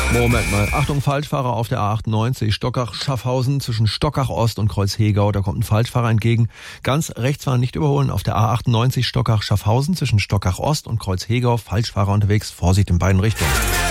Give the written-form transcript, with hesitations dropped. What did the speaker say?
Moment mal. Achtung, Falschfahrer auf der A98, Stockach-Schaffhausen zwischen Stockach Ost und Kreuz-Hegau. Da kommt ein Falschfahrer entgegen. Ganz rechts fahren, nicht überholen. Auf der A98 Stockach-Schaffhausen zwischen Stockach Ost und Kreuz-Hegau. Falschfahrer unterwegs. Vorsicht in beiden Richtungen.